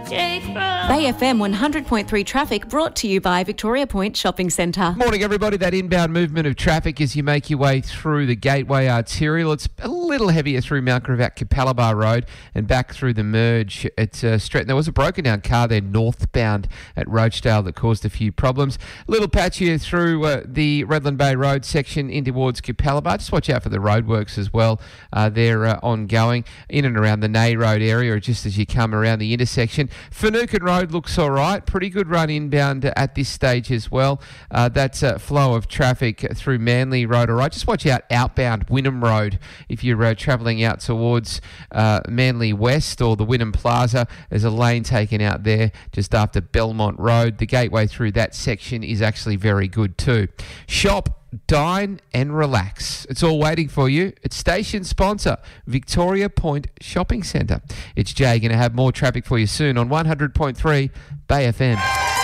Bay FM 100.3 traffic brought to you by Victoria Point Shopping Centre. Morning, everybody. That inbound movement of traffic as you make your way through the Gateway Arterial. It's a little heavier through Mount Gravatt Capalaba Road and back through the merge at Stretton. There was a broken down car there northbound at Roachdale that caused a few problems. A little patchier through the Redland Bay Road section in towards Capalaba. Just watch out for the roadworks as well. They're ongoing in and around the Nay Road area just as you come around the intersection. Finucane Road looks all right. Pretty good run inbound at this stage as well. That's a flow of traffic through Manly Road all right. Just watch out outbound Wynnum Road if you're travelling out towards Manly West or the Wynnum Plaza. There's a lane taken out there just after Belmont Road. The gateway through that section is actually very good too. Shop, dine and relax. It's all waiting for you. It's station sponsor, Victoria Point Shopping Centre. It's Jay, going to have more traffic for you soon on 100.3 Bay FM.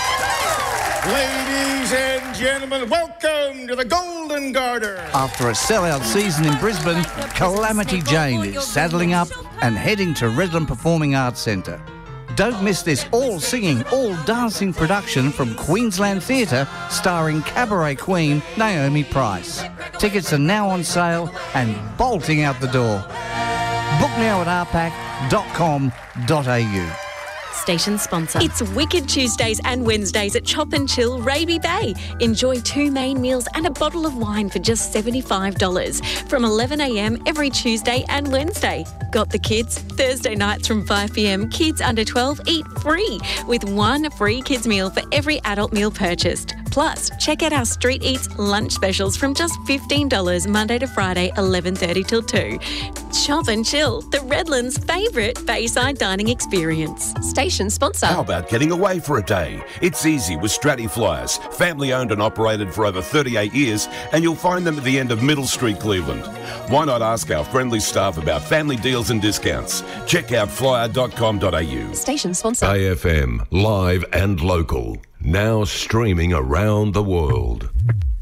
Ladies and gentlemen, welcome to the Golden Garter. After a sellout season in Brisbane, Calamity Jane is saddling up and heading to Redland Performing Arts Centre. Don't miss this all-singing, all-dancing production from Queensland Theatre starring cabaret queen Naomi Price. Tickets are now on sale and bolting out the door. Book now at rpac.com.au. Station sponsor. It's Wicked Tuesdays and Wednesdays at Chop and Chill Raby Bay. Enjoy 2 main meals and a bottle of wine for just $75 from 11am every Tuesday and Wednesday. Got the kids? Thursday nights from 5pm, kids under 12 eat free with 1 free kids meal for every adult meal purchased. Plus, check out our Street Eats lunch specials from just $15 Monday to Friday, 11:30 till 2. Chop and Chill, the Redlands' favourite Bayside dining experience. Station sponsor. How about getting away for a day? It's easy with Stratty Flyers, family owned and operated for over 38 years, and you'll find them at the end of Middle Street, Cleveland. Why not ask our friendly staff about family deals and discounts? Check out flyer.com.au. Station sponsor. AFM, live and local. Now streaming around the world.